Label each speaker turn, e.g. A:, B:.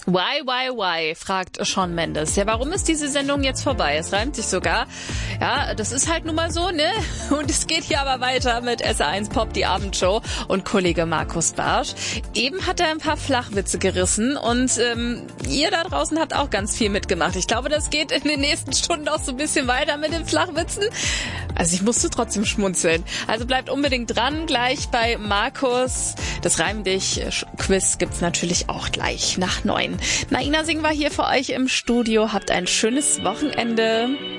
A: Why, fragt Shawn Mendes. Ja, warum ist diese Sendung jetzt vorbei? Es reimt sich sogar. Ja, das ist halt nun mal so, ne? Und es geht hier aber weiter mit SR1 Pop, die Abendshow und Kollege Markus Barsch. Eben hat er ein paar Flachwitze gerissen und ihr da draußen habt auch ganz viel mitgemacht. Ich glaube, das geht in den nächsten Stunden auch so ein bisschen weiter mit den Flachwitzen. Also ich musste trotzdem schmunzeln. Also bleibt unbedingt dran, gleich bei Markus. Das Reim dich Quiz gibt's natürlich auch gleich nach 9. Naina Singh war hier für euch im Studio. Habt ein schönes Wochenende.